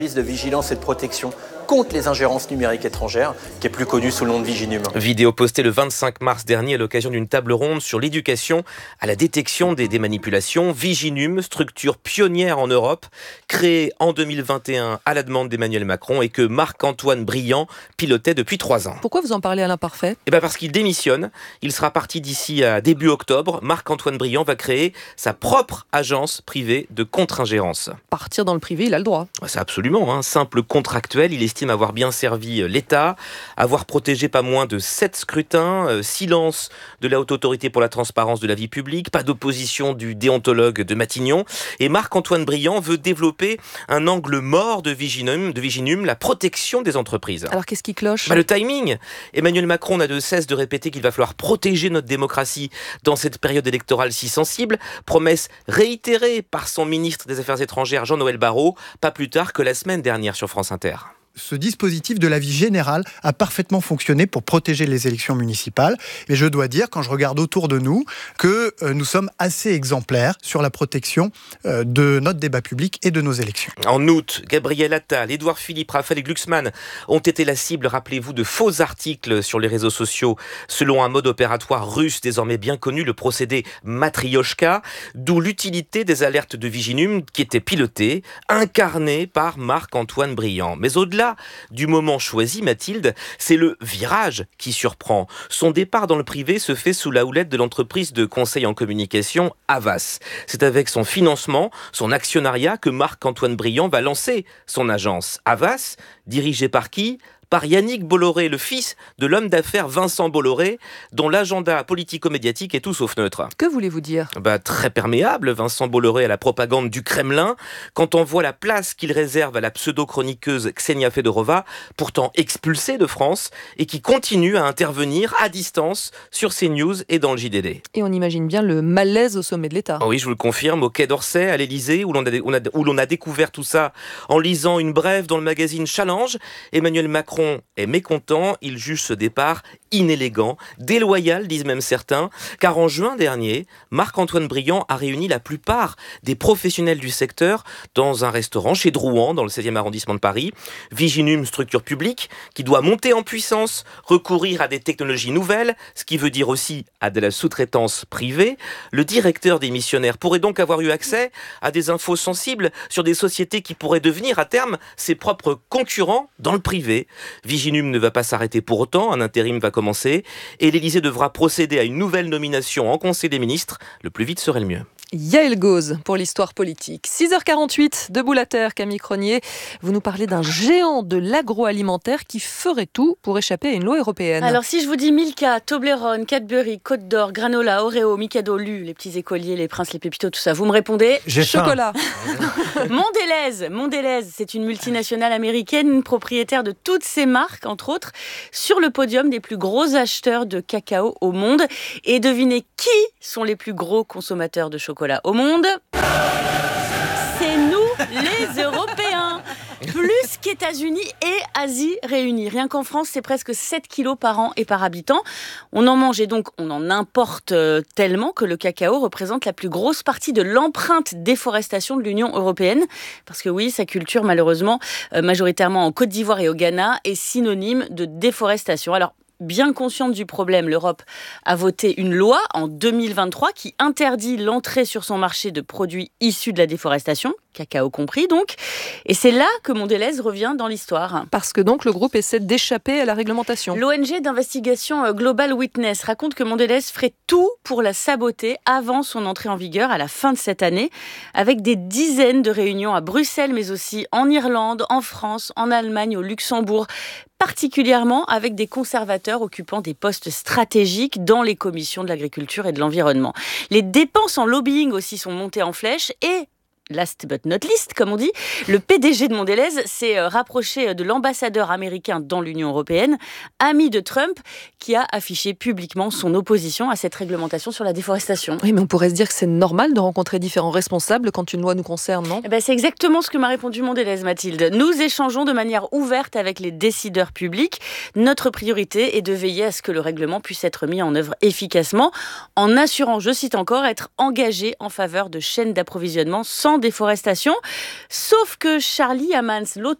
de vigilance et de protection contre les ingérences numériques étrangères, qui est plus connu sous le nom de Viginum. Vidéo postée le 25 mars dernier à l'occasion d'une table ronde sur l'éducation à la détection des manipulations. Viginum, structure pionnière en Europe, créée en 2021 à la demande d'Emmanuel Macron et que Marc-Antoine Briand pilotait depuis 3 ans. Pourquoi vous en parlez à l'imparfait ? Parce qu'il démissionne. Il sera parti d'ici à début octobre. Marc-Antoine Briand va créer sa propre agence privée de contre-ingérence. Partir dans le privé, il a le droit. C'est absolument, simple contractuel. Il estime avoir bien servi l'État, avoir protégé pas moins de 7 scrutins, silence de la Haute Autorité pour la transparence de la vie publique, pas d'opposition du déontologue de Matignon. Et Marc-Antoine Briand veut développer un angle mort de Viginum, la protection des entreprises. Alors qu'est-ce qui cloche ? Le timing. Emmanuel Macron n'a de cesse de répéter qu'il va falloir protéger notre démocratie dans cette période électorale si sensible. Promesse réitérée par son ministre des Affaires étrangères, Jean-Noël Barrot, pas plus tard que la semaine dernière sur France Inter. Ce dispositif de la vie générale a parfaitement fonctionné pour protéger les élections municipales. Et je dois dire, quand je regarde autour de nous, que nous sommes assez exemplaires sur la protection de notre débat public et de nos élections. En août, Gabriel Attal, Édouard Philippe, Raphaël Glucksmann ont été la cible, rappelez-vous, de faux articles sur les réseaux sociaux selon un mode opératoire russe désormais bien connu, le procédé Matrioshka, d'où l'utilité des alertes de Viginum qui étaient pilotées, incarnées par Marc-Antoine Briand. Mais au-delà du moment choisi, Mathilde, c'est le virage qui surprend. Son départ dans le privé se fait sous la houlette de l'entreprise de conseil en communication Havas. C'est avec son financement, son actionnariat, que Marc-Antoine Briand va lancer son agence. Havas, dirigée par qui ? Par Yannick Bolloré, le fils de l'homme d'affaires Vincent Bolloré, dont l'agenda politico-médiatique est tout sauf neutre. Que voulez-vous dire ? Très perméable, Vincent Bolloré, à la propagande du Kremlin, quand on voit la place qu'il réserve à la pseudo-chroniqueuse Ksenia Fedorova, pourtant expulsée de France, et qui continue à intervenir à distance sur CNews et dans le JDD. Et on imagine bien le malaise au sommet de l'État. Oui, je vous le confirme, au Quai d'Orsay, à l'Élysée, où l'on a découvert tout ça en lisant une brève dans le magazine Challenge. Emmanuel Macron est mécontent, il juge ce départ inélégant, déloyal, disent même certains, car en juin dernier, Marc-Antoine Briand a réuni la plupart des professionnels du secteur dans un restaurant chez Drouan, dans le 16e arrondissement de Paris. Viginum, structure publique, qui doit monter en puissance, recourir à des technologies nouvelles, ce qui veut dire aussi à de la sous-traitance privée. Le directeur des missionnaires pourrait donc avoir eu accès à des infos sensibles sur des sociétés qui pourraient devenir à terme ses propres concurrents dans le privé. Viginum ne va pas s'arrêter pour autant, un intérim va commencer et l'Élysée devra procéder à une nouvelle nomination en Conseil des ministres. Le plus vite serait le mieux. Yael Gauze pour l'histoire politique. 6h48, debout la terre, Camille Cronier. Vous nous parlez d'un géant de l'agroalimentaire qui ferait tout pour échapper à une loi européenne. Alors si je vous dis Milka, Toblerone, Cadbury, Côte d'Or, Granola, Oreo, Mikado, Lu, les petits écoliers, les princes, les pépitos, tout ça, vous me répondez ? J'ai Chocolat. Mondelez, c'est une multinationale américaine propriétaire de toutes ces marques, entre autres, sur le podium des plus gros acheteurs de cacao au monde. Et devinez qui sont les plus gros consommateurs de chocolat au monde? C'est nous, les Européens. Plus qu'États-Unis et Asie réunis. Rien qu'en France, c'est presque 7 kilos par an et par habitant. On en mange et donc on en importe tellement que le cacao représente la plus grosse partie de l'empreinte déforestation de l'Union européenne. Parce que oui, sa culture, malheureusement, majoritairement en Côte d'Ivoire et au Ghana, est synonyme de déforestation. Alors, bien consciente du problème, l'Europe a voté une loi en 2023 qui interdit l'entrée sur son marché de produits issus de la déforestation, cacao compris donc. Et c'est là que Mondelez revient dans l'histoire. Parce que donc le groupe essaie d'échapper à la réglementation. L'ONG d'investigation Global Witness raconte que Mondelez ferait tout pour la saboter avant son entrée en vigueur à la fin de cette année, avec des dizaines de réunions à Bruxelles, mais aussi en Irlande, en France, en Allemagne, au Luxembourg, particulièrement avec des conservateurs occupant des postes stratégiques dans les commissions de l'agriculture et de l'environnement. Les dépenses en lobbying aussi sont montées en flèche et last but not least, comme on dit, le PDG de Mondelez s'est rapproché de l'ambassadeur américain dans l'Union européenne, ami de Trump, qui a affiché publiquement son opposition à cette réglementation sur la déforestation. Oui, mais on pourrait se dire que c'est normal de rencontrer différents responsables quand une loi nous concerne, non ? C'est exactement ce que m'a répondu Mondelez, Mathilde. Nous échangeons de manière ouverte avec les décideurs publics. Notre priorité est de veiller à ce que le règlement puisse être mis en œuvre efficacement, en assurant, je cite encore, être engagé en faveur de chaînes d'approvisionnement sans déforestation. Sauf que Charlie Ammans,